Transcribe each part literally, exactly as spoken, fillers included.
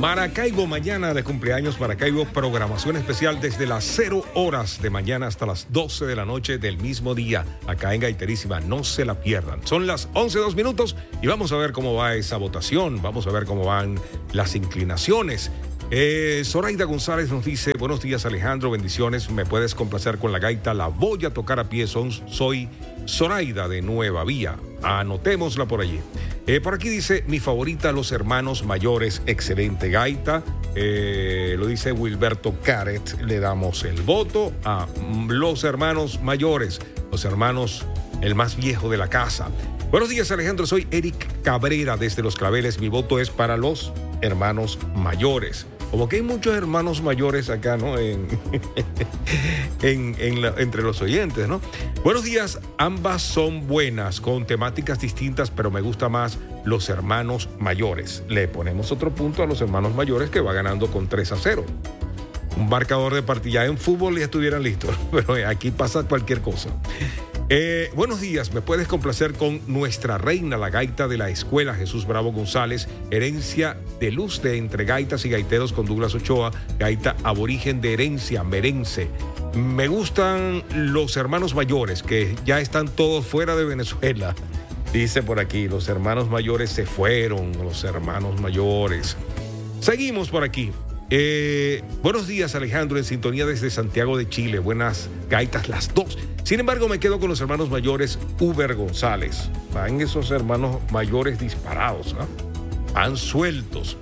Maracaibo, mañana de cumpleaños Maracaibo, programación especial desde las cero horas de mañana hasta las doce de la noche del mismo día, acá en Gaiterísima, no se la pierdan. Son las once dos minutos y vamos a ver cómo va esa votación, vamos a ver cómo van las inclinaciones. Eh, Zoraida González nos dice, buenos días Alejandro, bendiciones, me puedes complacer con la gaita, la voy a tocar a pie, son, soy Zoraida de Nueva Vía, anotémosla por allí. Eh, por aquí dice, mi favorita, Los Hermanos Mayores, excelente gaita, eh, lo dice Wilberto Caret, le damos el voto a Los Hermanos Mayores, los hermanos, el más viejo de la casa. Buenos días Alejandro, soy Eric Cabrera desde Los Claveles, mi voto es para Los Hermanos Mayores. Como que hay muchos hermanos mayores acá, ¿no? En, en, en la, entre los oyentes, ¿no? Buenos días, ambas son buenas, con temáticas distintas, pero me gusta más Los Hermanos Mayores. Le ponemos otro punto a Los Hermanos Mayores, que va ganando con tres a cero. Un marcador de partida en fútbol ya estuvieran listos, pero aquí pasa cualquier cosa. Eh, buenos días, me puedes complacer con Nuestra Reina, la gaita de la escuela Jesús Bravo González, herencia de luz de entre gaitas y gaiteros con Douglas Ochoa, gaita aborigen de herencia merense. Me gustan Los Hermanos Mayores, que ya están todos fuera de Venezuela. Dice por aquí, los hermanos mayores se fueron, los hermanos mayores. Seguimos por aquí. Eh, buenos días Alejandro, en sintonía desde Santiago de Chile, buenas gaitas las dos. Sin embargo me quedo con los hermanos mayores Uber González. Van esos hermanos mayores disparados, ¿eh? Van sueltos.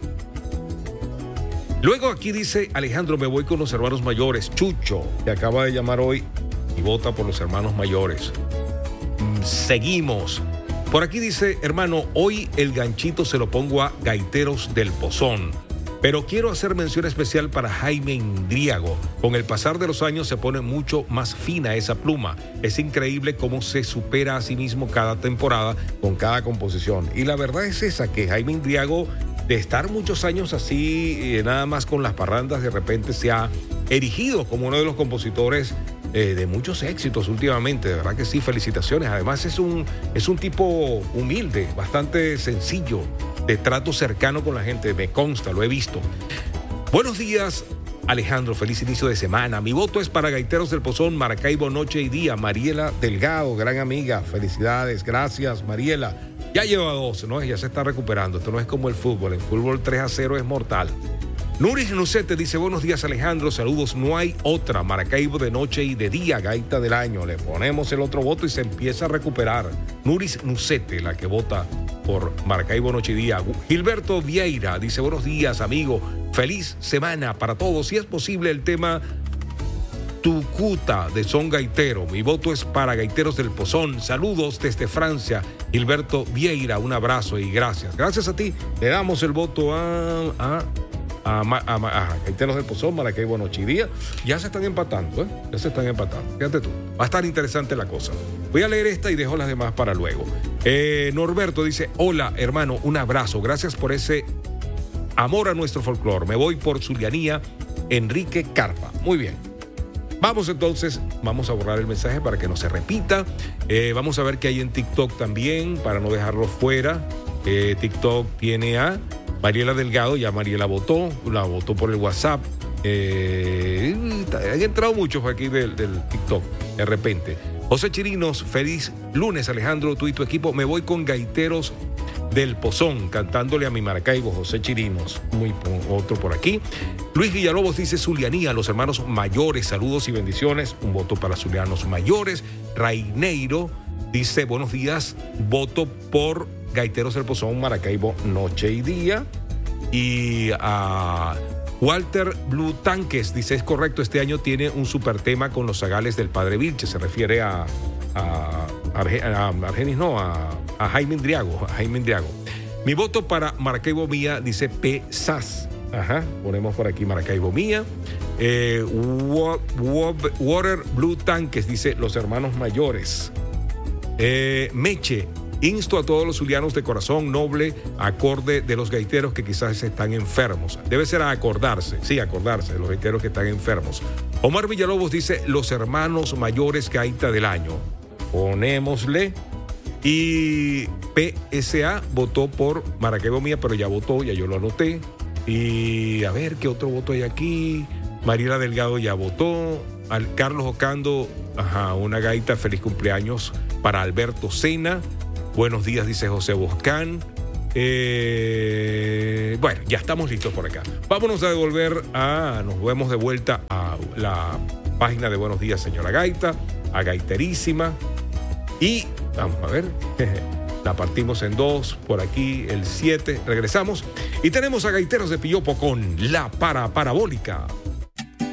Luego aquí dice Alejandro, me voy con los hermanos mayores. Chucho, que acaba de llamar hoy y vota por los hermanos mayores. Seguimos. Por aquí dice, hermano, hoy el ganchito se lo pongo a Gaiteros del Pozón. Pero quiero hacer mención especial para Jaime Indriago. Con el pasar de los años se pone mucho más fina esa pluma. Es increíble cómo se supera a sí mismo cada temporada con cada composición. Y la verdad es esa, que Jaime Indriago, de estar muchos años así, eh, nada más con las parrandas, de repente se ha erigido como uno de los compositores eh, de muchos éxitos últimamente. De verdad que sí, felicitaciones. Además es un, es un tipo humilde, bastante sencillo, de trato cercano con la gente, me consta, lo he visto. Buenos días, Alejandro, feliz inicio de semana. Mi voto es para Gaiteros del Pozón, Maracaibo, noche y día. Mariela Delgado, gran amiga, felicidades, gracias, Mariela. Ya lleva dos, ¿no? Ya se está recuperando, esto no es como el fútbol, el fútbol tres a cero es mortal. Nuris Nucete dice, buenos días Alejandro, saludos, no hay otra, Maracaibo de noche y de día, gaita del año. Le ponemos el otro voto y se empieza a recuperar. Nuris Nucete, la que vota por Maracaibo noche y día. Gilberto Vieira dice, buenos días amigo, feliz semana para todos. Si es posible el tema Tucuta de Son Gaitero, mi voto es para Gaiteros del Pozón. Saludos desde Francia, Gilberto Vieira, un abrazo y gracias. Gracias a ti, le damos el voto a... a A, a, a, a Gaiteros del Pozón, Maracaibo noche y día. Ya se están empatando, ¿eh? Ya se están empatando. Fíjate tú, va a estar interesante la cosa. Voy a leer esta y dejo las demás para luego. Eh, Norberto dice, hola hermano, un abrazo, gracias por ese amor a nuestro folclore. Me voy por Zulianía, Enrique Carpa. Muy bien. Vamos entonces, vamos a borrar el mensaje para que no se repita. Eh, vamos a ver qué hay en TikTok también, para no dejarlo fuera. Eh, TikTok tiene a Mariela Delgado, ya Mariela votó, la votó por el WhatsApp. Eh, han entrado muchos aquí del, del TikTok, de repente. José Chirinos, feliz lunes, Alejandro, tú y tu equipo. Me voy con Gaiteros del Pozón, cantándole a mi Maracaibo, José Chirinos. Muy otro por aquí. Luis Villalobos dice, Zulianía, los hermanos mayores, saludos y bendiciones. Un voto para Zulianos mayores. Raineiro dice, buenos días, voto por Gaiteros del Pozón, Maracaibo, noche y día. Y a uh, Walter Blue Tanques dice, es correcto, este año tiene un super tema con los zagales del Padre Vilche. Se refiere a, a, a, a Argenis, no, a, a Jaime Indriago, a Jaime Indriago. Mi voto para Maracaibo Mía, dice P. Sas. Ajá, ponemos por aquí Maracaibo Mía. Eh, Water Blue Tanques dice, los hermanos mayores. Eh, Meche, insto a todos los zulianos de corazón noble, acorde de los gaiteros que quizás están enfermos. Debe ser a acordarse, sí, acordarse de los gaiteros que están enfermos. Omar Villalobos dice, los hermanos mayores gaita del año. Ponémosle. Y P S A votó por Maracaibo Mía, pero ya votó, ya yo lo anoté. Y a ver, ¿qué otro voto hay aquí? Mariela Delgado ya votó. Al Carlos Ocando, ajá, una gaita, feliz cumpleaños para Alberto Sena. Buenos días, dice José Boscán. Eh, bueno, ya estamos listos por acá. Vámonos a devolver a, nos vemos de vuelta a la página de Buenos Días, señora Gaita, a Gaiterísima. Y vamos a ver, la partimos en dos, por aquí el siete, regresamos. Y tenemos a Gaiteros de Pillopo con La Para Parabólica.